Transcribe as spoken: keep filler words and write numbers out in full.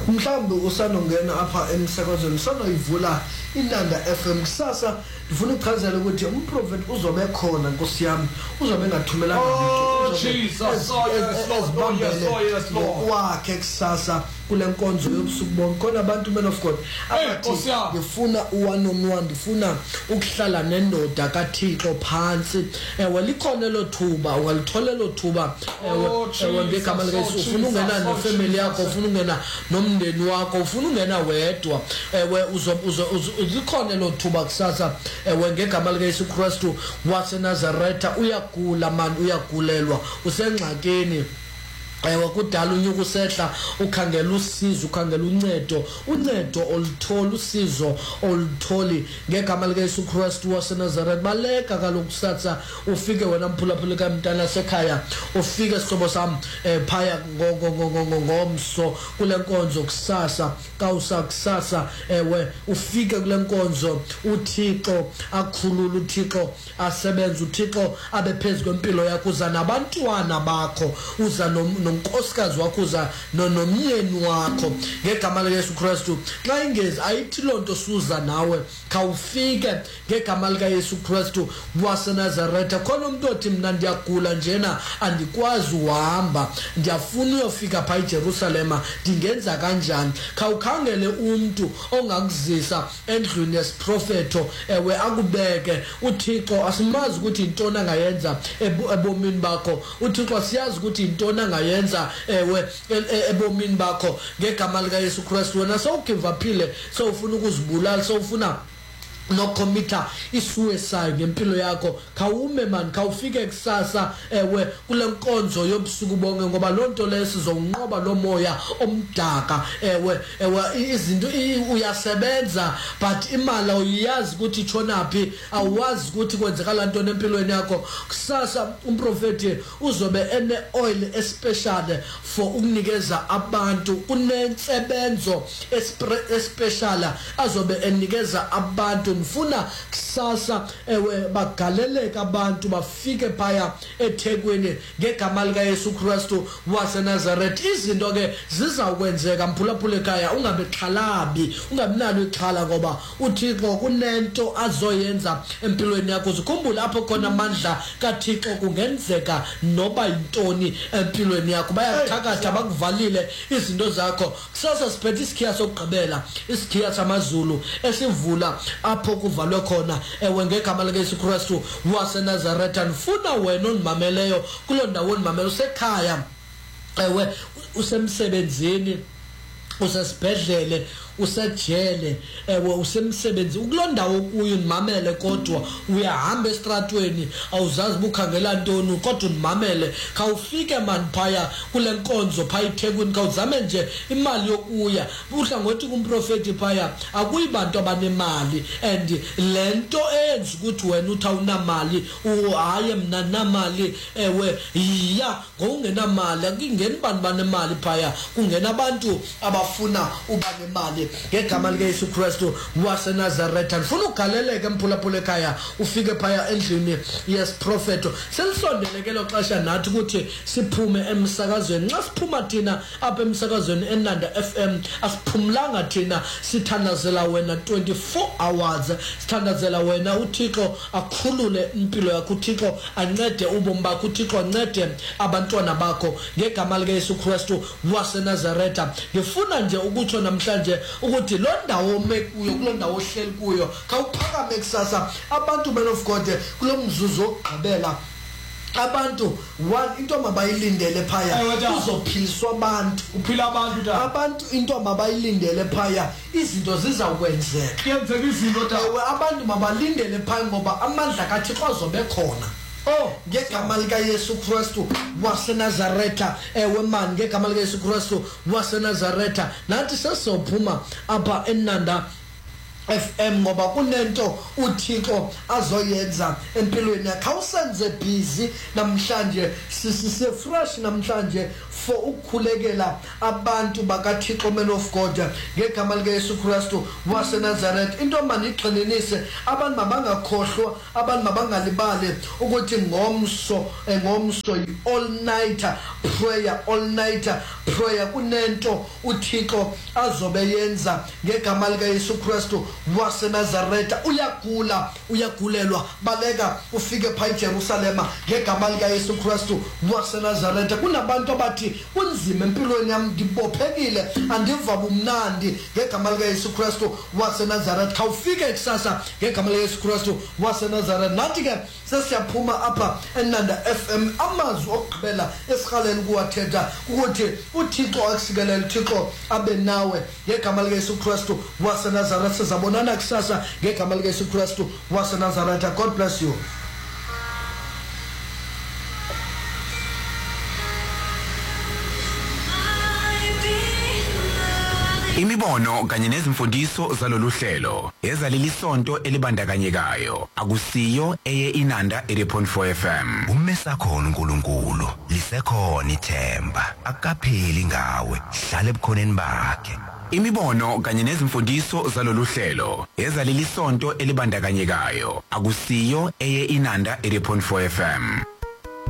mhlawumbe usanongena apha emsakazweni sanoyivula iNanda F M kusasa ndifuna ukuchazela ukuthi umprofeti uzobe khona Nkosi yami uzobe ngathumelanga oh Jesus oh yes Lord wakhe kusasa kule nkonzo yobusuku bonke khona abantu men of God abathi ngifuna one on one ndifuna ukuhlala nendoda kaThixo phansi ewe likhona lo thuba ungalithola lo thuba ewe ngegama likaYesu ufuna ungena nefamily yakho ufuna ungena nomndeni wakho ufuna ungena wedwa ewe uzikhona lo thuba kusasa ewe ngegama likaYesu Kristu waseNazaretha uyagula man uyagulelwa usengxakini ewe kudala unyuka usehla ukhangela usizo ukhangela uncedo uncedo oluthola usizo olutholi ngegama likaYesu Kristu waseNazaretha baleka kaloku satsa ufike wena mphulaphula kaMntana sekhaya ufike sihlobo sami phaya ngomso kule nkonzo kusasa kawusa kusasa ewe ufike kule nkonzo uThixo akhulula uThixo asebenza uThixo abe phezulu kwempilo yakho uza nabantwana bakho uza nonkosikazi wakho uza nomyeni wakho ngegama likaYesu Kristu xa ingezi ayithi lonto suza nawe khawufike ngegama likaYesu Kristu waseNazaretha khona umuntu othi mina ndiyagula njena andikwazi uhamba ndiyafuna uyofika pha eJerusalema ndingenza kanjani khawukhangele umuntu ongakuzisa endlwini yesiprofeto ewe akubeke uThixo asimazi ukuthi intona ngayenza ebomini bakho uThixo siyazi ukuthi intona ngayenza ewe ebomini bakho ngegama likaYesu Kristu wena sowugive uphile sowufuna ukuzibulala sowufuna no commita isuicide ngempilo yakho khawume man khawufike kusasa ewe kule nkonzo yobusuku bonke ngoba lonto lesizonqoba lo moya omdaka ewe ewe izinto uyasebenza but imali uyazi ukuthi ichonapi awazi ukuthi kwenzekala ntoni empilweni yakho kusasa umprofeti uzobe ene oil especially for ukunikeza abantu kunensebenzo especially azobe enikeza abantu ngifuna kusasa ewe bagaleleka abantu bafike phaya eThekwini ngegama likaYesu Kristu waseNazaretha izinto ke zizakwenzeka mphulaphula ekhaya ungabe xhalabi ungabinalo ixhala ngoba uThixo kunento azoyenza empilweni yakho uzikhumbula apho khona amandla kaThixo kungenzeka noba intoni empilweni yakho bayakuthakatha bakuvalile izinto zakho kusasa siphethe isikhiya sokugqibela isikhiya samaZulu esivula apho kuvalwe khona ewe ngegama likaYesu Kristu waseNazaretha ndifuna wena onimameleyo kuloo ndawo onimamele usekhaya ewe usemsebenzini usesibhedlele usejele ewe usemsebenzi ukulondawo kuyo nimamele kodwa uyahamba estratweni awuzazi bukhangela ntoni kodwa nimamele khawufike man phaya kule nkonzo phaya eThekwini khawuzame nje imali yokuya udla ngothi kumprofeti phaya akuyibantu abanemali and lento enza ukuthi wena uthi awunamali uhaye mina namali ewe iya ngokungenamali akungeni bantu banemali phaya kungena abantu abafuna uba nemali ngegama likaYesu Kristu waseNazaretha ndifuna ugaleleke mphulaphula ekhaya ufike phaya endlini yesiprofeto selisondeleke lo xesha nathi ukuthi siphume emsakazweni nxa siphuma thina apha emsakazweni eNanda F M asiphumlanga thina sithandazela wena twenty-four hours sithandazela wena uThixo akhulule impilo yakho uThixo ancede ubomi bakho uThixo ancede abantwana bakho ngegama likaYesu Kristu waseNazaretha ngifuna nje ukutsho namhlanje ukuthi lo ndawo mekuyo kulo ndawo ohleli kuyo khawuphakame kusasa abantu men of God kulomzuzu ogqibela abantu one into mabayilindele phaya uzophiliswa abantu uphila abantu ta abantu into mabayilindele phaya izinto zizakwenzeka kuyenzeka izinto ta ewe abantu mabalindele phaya ngoba amandla kaThixo azobe khona oh ngegama likaYesu Kristu waseNazaretha ewe man ngegama likaYesu Kristu waseNazaretha nathi sesophuma apha eNanda F M ngoba kunento uThixo azoyenza empilweni yakhe. Awusenze busy namhlanje, sisise fresh namhlanje for ukukhulekela abantu bakaThixo, man of God, ngegama lika Yesu Kristu waseNazareth. Into manigxininise abantu mabangakhohlwa, abantu mabangalibali ukuthi ngomso ngomso all nighter prayer, all nighter prayer. Kunento uThixo azobe yenza ngegama lika Yesu Kristu waseNazareth. Uyagula, uyagulelwa, baleka ufike pha eJerusalema ngegama lika Yesu Kristu waseNazareth. Kunabantu abathi kunzima empilweni yami, ngibophekile, andiva bumnandi ngegama lika Yesu Kristu waseNazareth. Khawufike kusasa ngegama lika Yesu Kristu waseNazareth. Nathi ke sesiyaphuma apha eNanda F M. Amazwi okugqibela esihaleni kuwathetha ukuthi uThixo akusikelele, uThixo abe nawe ngegama lika Yesu Kristu waseNazareth. Sizabonana kusasa ngegama lika Yesu Kristu waseNazareth. God bless you. Imibono kanye nezimfundiso zalolu hlelo ezaleli sonto elibandakanyekayo akusiyo eye iNanda eighty point four F M. Umesakhona uNkulunkulu lisekhona ithemba, akapheli ngawe, hlala ebukhoneni bakhe. Imibono kanye nezimfundiso zalolu hlelo ezaleli sonto elibandakanyekayo akusiyo eye iNanda eighty point four F M.